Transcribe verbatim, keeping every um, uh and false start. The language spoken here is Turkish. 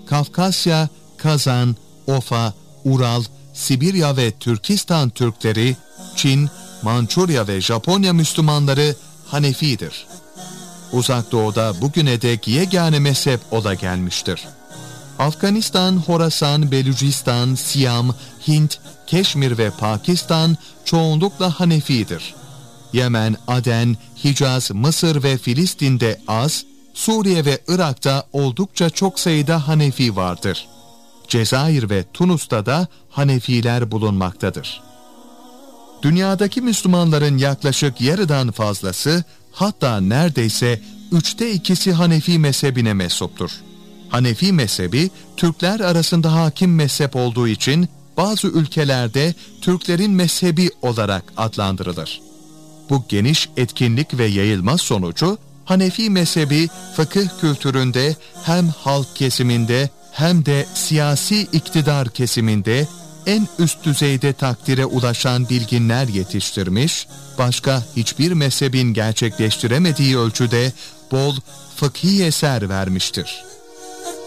Kafkasya, Kazan, Ofa, Ural, Sibirya ve Türkistan Türkleri, Çin, Mançurya ve Japonya Müslümanları Hanefidir. Uzak Doğu'da bugüne dek yegane mezhep o da gelmiştir. Afganistan, Horasan, Belucistan, Siyam, Hint, Keşmir ve Pakistan çoğunlukla Hanefidir. Yemen, Aden, Hicaz, Mısır ve Filistin'de az, Suriye ve Irak'ta oldukça çok sayıda Hanefi vardır. Cezayir ve Tunus'ta da Hanefiler bulunmaktadır. Dünyadaki Müslümanların yaklaşık yarıdan fazlası, hatta neredeyse üçte ikisi Hanefi mezhebine mensuptur. Hanefi mezhebi, Türkler arasında hakim mezhep olduğu için bazı ülkelerde Türklerin mezhebi olarak adlandırılır. Bu geniş etkinlik ve yayılma sonucu, Hanefi mezhebi fıkıh kültüründe hem halk kesiminde hem de siyasi iktidar kesiminde en üst düzeyde takdire ulaşan bilginler yetiştirmiş, başka hiçbir mezhebin gerçekleştiremediği ölçüde bol fıkhi eser vermiştir.